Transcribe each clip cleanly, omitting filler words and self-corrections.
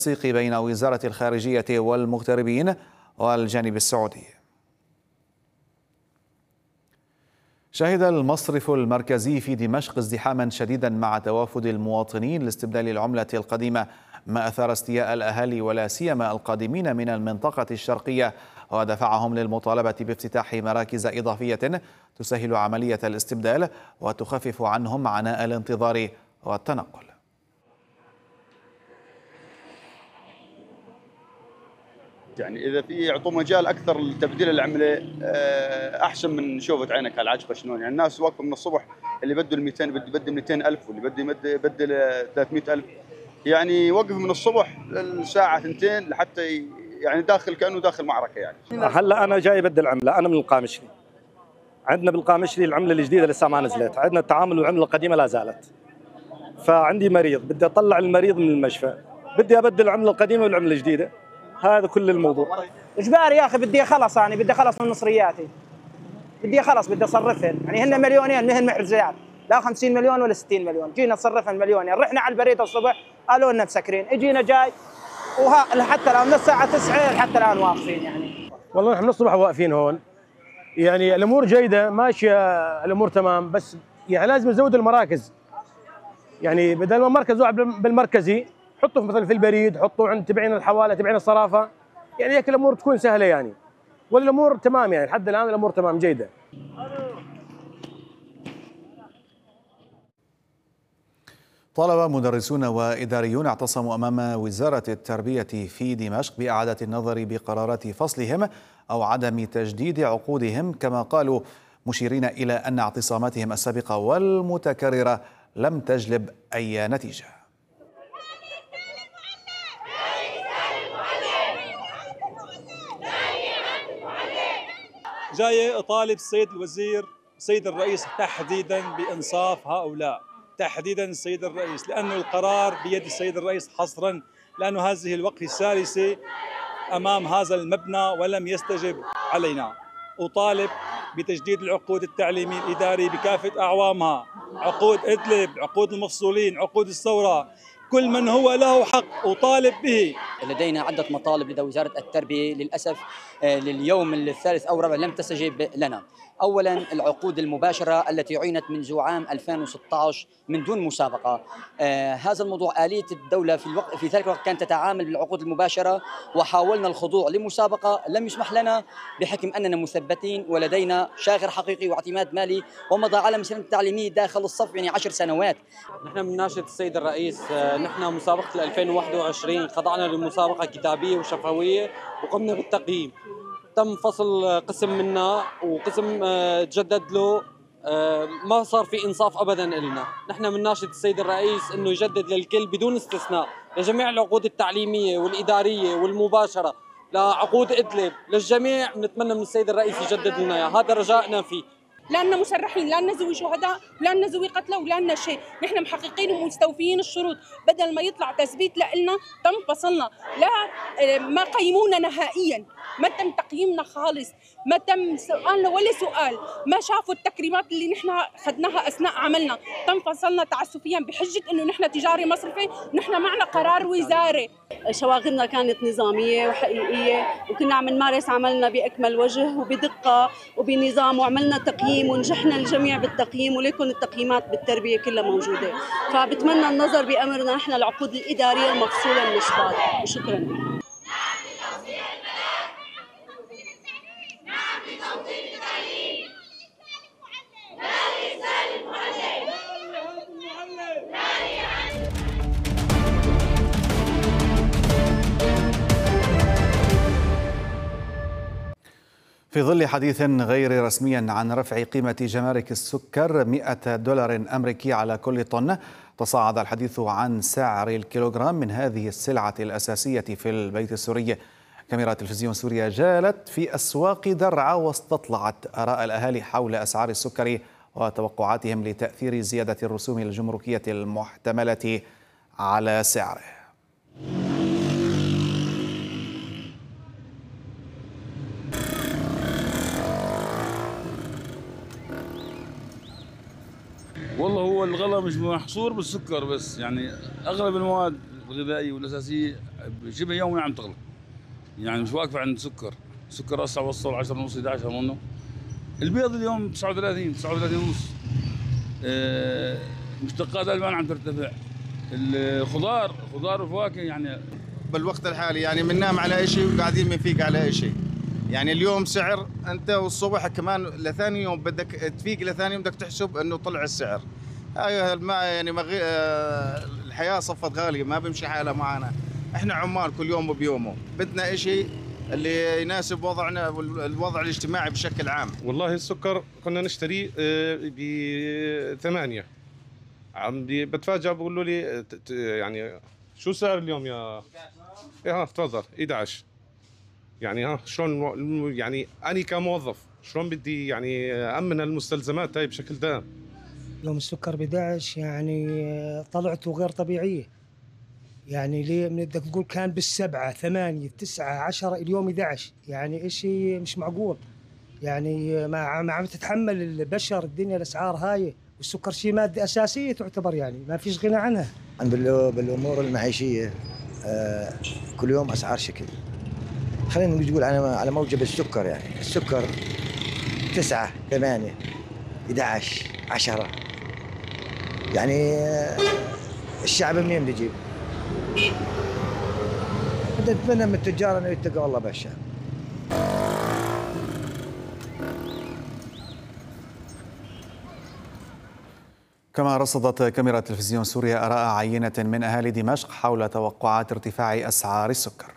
التنسيق بين وزارة الخارجية والمغتربين والجانب السعودي. شهد المصرف المركزي في دمشق ازدحاما شديدا مع توافد المواطنين لاستبدال العملة القديمة، ما أثار استياء الأهالي ولا سيما القادمين من المنطقة الشرقية، ودفعهم للمطالبة بافتتاح مراكز إضافية تسهل عملية الاستبدال وتخفف عنهم عناء الانتظار والتنقل. يعني اذا في يعطوا مجال اكثر لتبديل العمله احسن من شوفة عينك على العجقه شلون. يعني الناس واقفه من الصبح، اللي بده ال 200 بده يبدل 200,000 واللي بده يبدل 300,000، يعني وقف من الصبح للساعه 2 لحتى يعني داخل كانه داخل معركه. يعني هلا انا جاي ابدل عمله، انا من القامشلي. عندنا بالقامشلي العمله الجديده لسه ما نزلت، عندنا التعامل والعمله القديمه لا زالت. فعندي مريض بدي اطلع المريض من المشفى، بدي ابدل العمله القديمه والعمله الجديده، هذا كل الموضوع. اجباري يا اخي، بدي خلص، يعني بدي خلص من مصرياتي، بدي خلص، بدي اصرفهن. يعني هن مليونين مهن محرزات، لا 50 مليون ولا 60 مليون، جينا نصرفهن مليونين. رحنا على البريد الصبح قالوا لنا مسكرين، اجينا جاي حتى الان من الساعه 9 لحتى الان واقفين. يعني والله نحن من الصبح واقفين هون، يعني الامور جيده ماشيه، الامور تمام، بس يعني لازم نزود المراكز. يعني بدل ما مركز واحد بالمركزي حطوا مثلا في البريد، حطوا عند تبعين الحواله، تبعين الصرافه، يعني هيك الامور تكون سهله يعني. والامور تمام، يعني لحد الان الامور تمام جيده. طالب مدرسون وإداريون اعتصموا أمام وزارة التربية في دمشق بإعادة النظر بقرارات فصلهم أو عدم تجديد عقودهم، كما قالوا، مشيرين إلى أن اعتصاماتهم السابقة والمتكررة لم تجلب أي نتيجة. جاي أطالب السيد الوزير، السيد الرئيس تحديدا بإنصاف هؤلاء، تحديدا السيد الرئيس، لأنه القرار بيد السيد الرئيس حصرا، لأنه هذه الوقفة الثالثة أمام هذا المبنى ولم يستجب علينا. أطالب بتجديد العقود التعليمية الإدارية بكافة أعوامها، عقود إدلب، عقود المفصولين، عقود الثورة، كل من هو له حق أطالب به. لدينا عدة مطالب لدى وزارة التربية، للأسف لليوم الثالث أو الرابع لم تستجب لنا. أولا العقود المباشرة التي عينت منذ عام 2016 من دون مسابقة. هذا الموضوع آلية الدولة في ذلك الوقت كانت تتعامل بالعقود المباشرة، وحاولنا الخضوع لمسابقة لم يسمح لنا بحكم أننا مثبتين ولدينا شاغر حقيقي واعتماد مالي، ومضى على مسيرة التعليمية داخل الصف يعني 10 سنوات. نحن بنناشد السيد الرئيس، نحن مسابقة 2021 خضعنا لمسابقة كتابية وشفوية وقمنا بالتقييم. تم فصل قسم منا وقسم تجدد له، ما صار في انصاف ابدا لنا. نحن بنناشد السيد الرئيس انه يجدد للكل بدون استثناء، لجميع العقود التعليميه والاداريه والمباشره، لعقود ادلب، للجميع. بنتمنى من السيد الرئيس يجدد لنا اياه، هذا رجائنا فيه. لا لنا مسرحين، لا لنا ذوي شهداء، لا لنا ذوي قتلى، ولا لنا شيء. نحن محققين ومستوفيين الشروط، بدل ما يطلع تثبيت لنا تم فصلنا. لا ما قيمونا نهائيا، ما تم تقييمنا خالص، ما تم سؤالنا ولا سؤال، ما شافوا التكريمات اللي نحن اخذناها اثناء عملنا. تم فصلنا تعسفيا بحجه انه نحن تجاري مصرفي، نحن معنا قرار وزاري. شواغلنا كانت نظاميه وحقيقيه، وكنا عم نمارس عملنا باكمل وجه وبدقه وبنظام، وعملنا تقييم ونجحنا الجميع بالتقييم، وليكن التقييمات بالتربيه كلها موجوده. فبتمنى النظر بامرنا نحن العقود الاداريه المفصوله من الاشغال، وشكرا. في ظل حديث غير رسمي عن رفع قيمة جمارك السكر $100 أمريكي على كل طن، تصاعد الحديث عن سعر الكيلوغرام من هذه السلعة الأساسية في البيت السوري. كاميرا تلفزيون سوريا جالت في أسواق درعا واستطلعت آراء الأهالي حول أسعار السكر وتوقعاتهم لتأثير زيادة الرسوم الجمركية المحتملة على سعره. والله هو الغلا مش محصور بالسكر بس، يعني اغلب المواد الغذائيه والاساسيه شبه يومي عم تغلى، يعني مش واقفه عند سكر هسه وصل 10 ونص 11 منه. البيض اليوم 39 ونص. مشتقات الالبان عم ترتفع. خضار وفواكه يعني بالوقت الحالي يعني بننام على شيء وقاعدين بنفيق على شيء. يعني اليوم سعر انت والصبح كمان لثاني يوم بدك تفيق لثاني يوم بدك تحسب انه طلع السعر. هاي يعني الحياه صفت غاليه ما بمشي حالها معنا. احنا عمال كل يوم بيومه، بدنا شيء اللي يناسب وضعنا والوضع الاجتماعي بشكل عام. والله السكر كنا نشتريه ب8. بتفاجئ بقولوا لي يعني شو سعر اليوم يا تفضل 11. يعني شلون يعني أنا كموظف شلون بدي يعني أمن المستلزمات هاي بشكل دائم. يوم السكر ب11 يعني طلعته غير طبيعية. يعني ليه بدك تقول كان بال7 8 9 10 اليوم 11. يعني إشي مش معقول. يعني ما عم تتحمل البشر الدنيا الأسعار هاي، والسكر شيء مادة أساسية تعتبر، يعني ما فيش غنى عنها. بالأمور المعيشية كل يوم أسعار شكل. خلينا نقول على موجب السكر، يعني السكر 9 8 11 10. يعني الشعب منين بيجيب؟ بدنا نتمنى من التجار انه يتقوا الله بالشعب. كما رصدت كاميرا تلفزيون سوريا آراء عينة من أهالي دمشق حول توقعات ارتفاع أسعار السكر.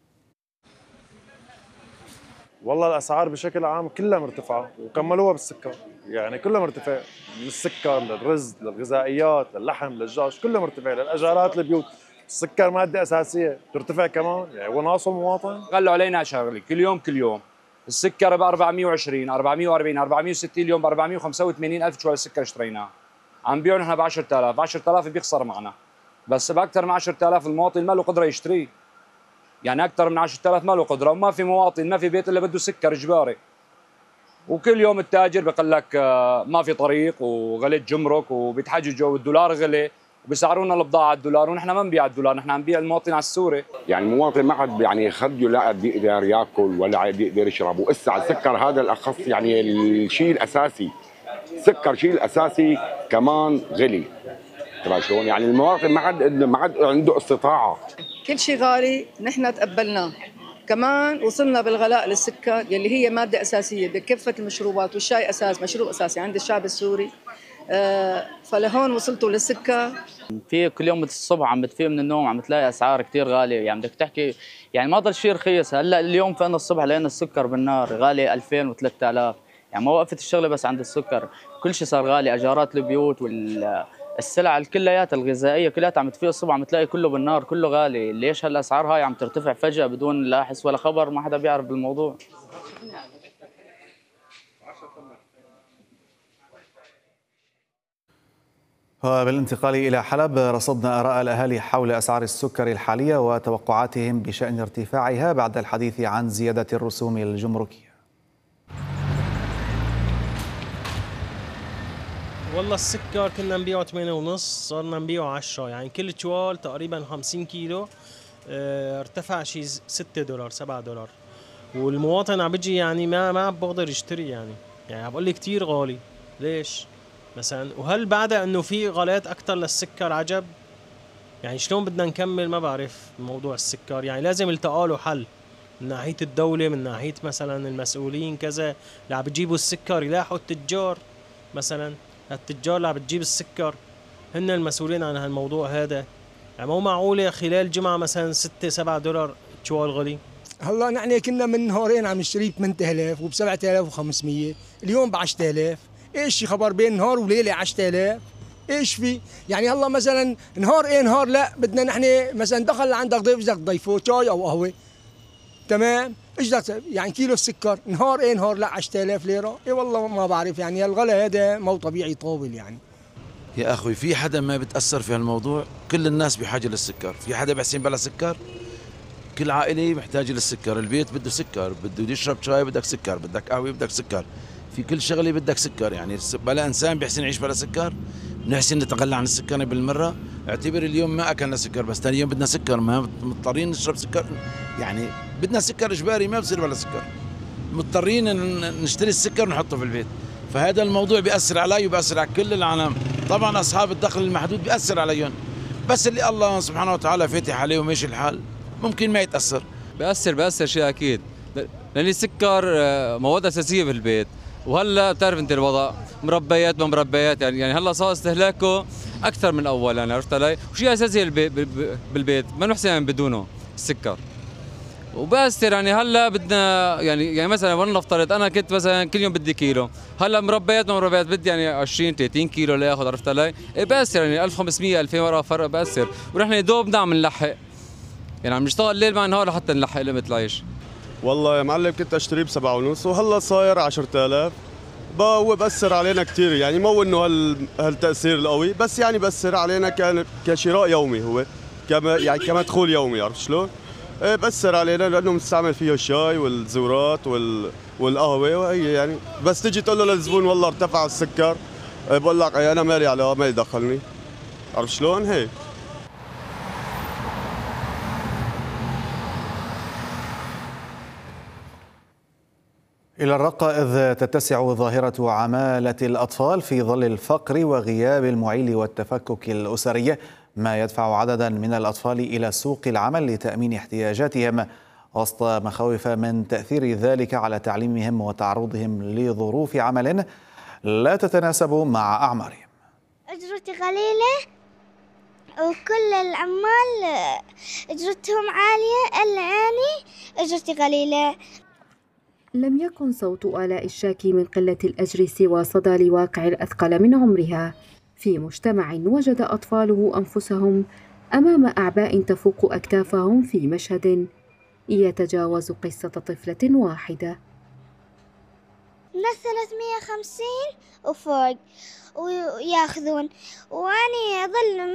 والله الأسعار بشكل عام كلها مرتفعة وكملوها بالسكر، يعني كلها مرتفع، من السكر للرز للغذائيات للحم للدجاج كلها مرتفع، للأجارات للبيوت. السكر مادة أساسية ترتفع كمان، يعني هو ناقصه المواطن. غلوا علينا شغلة كل يوم السكر ب 420 440 460 اليوم ب 485 ألف شوية السكر اشتريناه. عم بيعوا نحن ب 10,000 10,000 بيخسر معنا، بس باكثر من 10,000 المواطن ما له قدره يشتري. يعني اكثر من 10,000 ما له قدره، وما في مواطن ما في بيت الا بده سكر اجباري. وكل يوم التاجر بيقول لك ما في طريق وغلت جمرك وبيتحججوا والدولار غلي وبيسعرونا البضاعه الدولار، ونحن ما بنبيع الدولار، نحن عم نبيع المواطن على السوري. يعني المواطن ما عاد يعني خده لا عاد يقدر ياكل ولا عاد يقدر يشرب، واسا السكر هذا الاخص يعني الشيء الاساسي. السكر شيء الاساسي كمان غلي. ترى شلون؟ يعني المواطن ما عاد عنده استطاعه. كل شيء غالي نحن تقبلناه. كمان وصلنا بالغلاء للسكر يلي هي ماده اساسيه بكافه المشروبات، والشاي مشروب اساسي عند الشعب السوري. فلهون وصلتوا للسكر. في كل يوم الصبح عم بتفيق من النوم عم تلاقي اسعار كثير غاليه، يعني بدك تحكي يعني ما ضل شيء رخيص. هلا اليوم فانا الصبح لقينا السكر بالنار غالي 2000 و3000، يعني ما وقفت الشغله بس عند السكر، كل شيء صار غالي، اجارات البيوت والسلع الكليات الغذائيه كلها عم تفيق الصبح عم تلاقي كله بالنار، كله غالي. ليش هالاسعار هاي عم ترتفع فجاه بدون لا حس ولا خبر؟ ما حدا بيعرف بالموضوع. وبالانتقال إلى حلب رصدنا آراء الأهالي حول أسعار السكر الحالية وتوقعاتهم بشأن ارتفاعها بعد الحديث عن زيادة الرسوم الجمركية. والله السكر كنا نبيعه 8.5 صرنا نبيعه 10، يعني كل تشوال تقريبا 50 كيلو ارتفع شيء $6 $7. والمواطن عم بيجي يعني ما بقدر يشتري، يعني عم بقول لي كثير غالي. ليش؟ مثلا وهل بعد انه في غلاءات اكثر للسكر عجب؟ يعني شلون بدنا نكمل؟ ما بعرف موضوع السكر، يعني لازم يلتقى له حل من ناحيه الدوله، من ناحيه مثلا المسؤولين كذا اللي عم بيجيبوا السكر يلاحقوا التجار. مثلا التجار اللي عم بتجيب السكر هن المسؤولين عن هالموضوع هذا. يعني مو معقوله خلال جمعه مثلا $6-7 تشوال غلي. هلا نحن كنا من نهارين عم نشتري ب 8000 وب 7500، اليوم ب 10000. ايش خبر بين نهار وليله 10000؟ ايش في؟ يعني هلا مثلا نهار نهار لا بدنا نحن مثلا دخل عندك ضيف بدك تضيفه شاي او قهوه، تمام؟ ايش بدك يعني كيلو السكر نهار لا 10000 ليره؟ اي والله ما بعرف، يعني الغلاء هذا مو طبيعي طاول. يعني يا اخوي في حدا ما بتاثر في هالموضوع؟ كل الناس بحاجه للسكر، في حدا بحسين بلا سكر؟ كل عائله محتاجه للسكر، البيت بده سكر، بده يشرب شاي بدك سكر، بدك قهوه بدك سكر، في كل شغله بدك سكر. يعني بلا انسان بيحسن يعيش بلا سكر؟ نحسن نتخلى عن السكر بالمره. اعتبر اليوم ما اكلنا سكر بس ثاني يوم بدنا سكر، ما مضطرين نشرب سكر، يعني بدنا سكر اجباري ما بصير بلا سكر، مضطرين نشتري السكر ونحطه في البيت. فهذا الموضوع بيأثر علي وبيأثر على كل العالم. طبعا اصحاب الدخل المحدود بيأثر عليهم، بس اللي الله سبحانه وتعالى فاتح عليه وماشي الحال ممكن ما يتأثر. بيأثر شيء اكيد، لان السكر مواد اساسيه في البيت، وهلا بتعرف انت الوضع مربيات ما مربيات، يعني هلا صار استهلاكه اكثر من اول، يعني عرفت علي؟ وشيء اساسي بالبيت ما نحسن يعني بدونه السكر. وبأثر يعني هلا بدنا يعني مثلا ولنفترض انا كنت مثلا كل يوم بدي كيلو، هلا مربيات ما مربيات بدي يعني 20 30 كيلو لاخذ، عرفت علي؟ بأثر يعني 1500 2000 ورقه فرق بأثر، ونحن يا دوب نعم نلحق، يعني عم نشتغل ليل مع نهار لحتى نلحق لقمة العيش. والله يا معلم كنت اشتريه ب7.5 وهلا صاير 10,000. هو بأثر علينا كثير، يعني مو انه هالتأثير القوي، بس يعني بأثر علينا كشراء يومي، هو يعني كمدخول يومي، عرفت شلون؟ بأثر علينا لانه بنستعمل فيه الشاي والزورات والقهوه، وهي يعني بس تيجي تقول له للزبون والله ارتفع السكر، بقول لك انا مالي علاقه، ما يدخلني، عرفت شلون؟ هيك. إلى الرقة، إذ تتسع ظاهرة عمالة الأطفال في ظل الفقر وغياب المعيل والتفكك الأسري، ما يدفع عددا من الأطفال إلى سوق العمل لتأمين احتياجاتهم، وسط مخاوف من تأثير ذلك على تعليمهم وتعرضهم لظروف عمل لا تتناسب مع أعمارهم. أجرتي قليلة وكل العمال أجرتهم عالية، إلا أنا أجرتي قليلة. لم يكن صوت آلاء الشاكي من قلة الأجر سوى صدى لواقع الأثقل من عمرها في مجتمع وجد أطفاله أنفسهم أمام أعباء تفوق أكتافهم في مشهد يتجاوز قصة طفلة واحدة. ناس 350 وفوق وياخذون، وأني أظل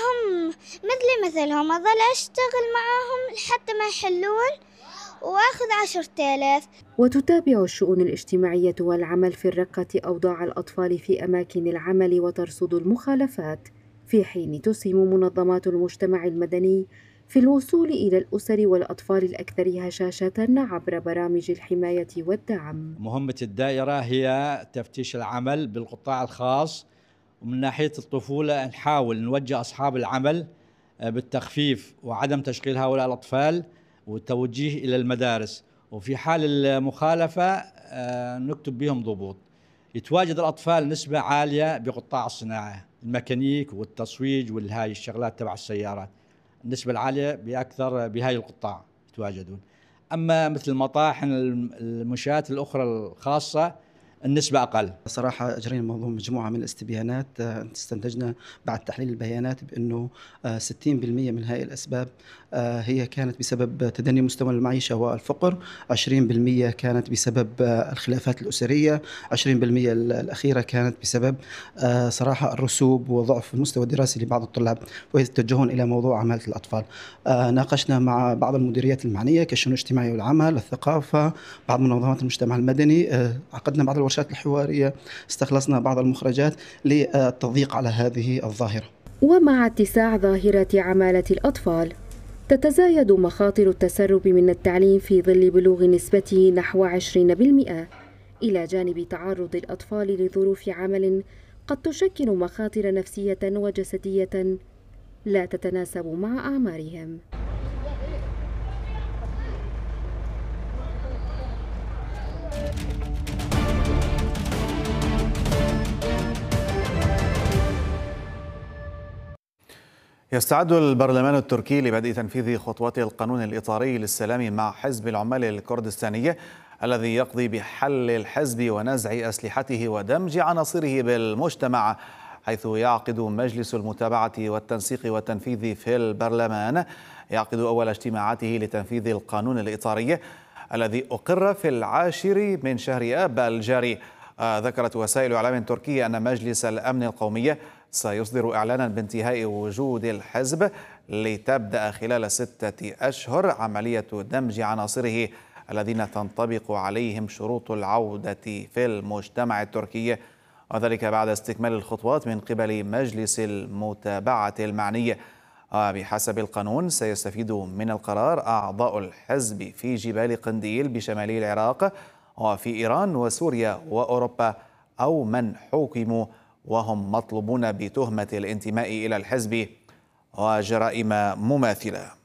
مثلهم أظل أشتغل معاهم حتى ما يحلون وأخذ 10,000. وتتابع الشؤون الاجتماعية والعمل في الرقة أوضاع الأطفال في أماكن العمل وترصد المخالفات، في حين تسهم منظمات المجتمع المدني في الوصول إلى الأسر والأطفال الأكثر هشاشة عبر برامج الحماية والدعم. مهمة الدائرة هي تفتيش العمل بالقطاع الخاص، ومن ناحية الطفولة نحاول نوجه أصحاب العمل بالتخفيف وعدم تشغيل هؤلاء الأطفال والتوجيه إلى المدارس، وفي حال المخالفة نكتب بهم ضبوط. يتواجد الأطفال نسبة عالية بقطاع الصناعة، الميكانيك والتصويج والهاي الشغلات تبع السيارات، النسبة العالية بأكثر بهاي القطاع يتواجدون. أما مثل المطاحن المنشآت الأخرى الخاصة النسبة أقل. صراحة أجرينا مجموعة من الاستبيانات، استنتجنا بعد تحليل البيانات بأنه 60% من هذه الأسباب هي كانت بسبب تدني مستوى المعيشة والفقر، 20% كانت بسبب الخلافات الأسرية، 20% الأخيرة كانت بسبب صراحة الرسوب وضعف المستوى الدراسي لبعض الطلاب ويتجهون إلى موضوع عمالة الأطفال. ناقشنا مع بعض المديريات المعنية كالشؤون الاجتماعية والعمل، الثقافة، بعض منظمات المجتمع المدني، عقدنا بعض الورشات الحوارية، استخلصنا بعض المخرجات للتضييق على هذه الظاهرة. ومع اتساع ظاهرة عمالة الأطفال تتزايد مخاطر التسرب من التعليم في ظل بلوغ نسبته نحو 20%، إلى جانب تعرض الأطفال لظروف عمل قد تشكل مخاطر نفسية وجسدية لا تتناسب مع أعمارهم. يستعد البرلمان التركي لبدء تنفيذ خطوات القانون الإطاري للسلام مع حزب العمال الكردستاني الذي يقضي بحل الحزب ونزع أسلحته ودمج عناصره بالمجتمع، حيث يعقد مجلس المتابعة والتنسيق والتنفيذ في البرلمان يعقد أول اجتماعاته لتنفيذ القانون الإطاري الذي أقر في 10 من شهر آب الجاري. ذكرت وسائل إعلام تركية أن مجلس الأمن القومي سيصدر إعلانا بانتهاء وجود الحزب لتبدأ خلال 6 أشهر عملية دمج عناصره الذين تنطبق عليهم شروط العودة في المجتمع التركي. وذلك بعد استكمال الخطوات من قبل مجلس المتابعة المعني. وبحسب القانون سيستفيد من القرار أعضاء الحزب في جبال قنديل بشمالي العراق وفي إيران وسوريا وأوروبا، أو من حوكموا وهم مطلوبون بتهمة الانتماء إلى الحزب وجرائم مماثلة.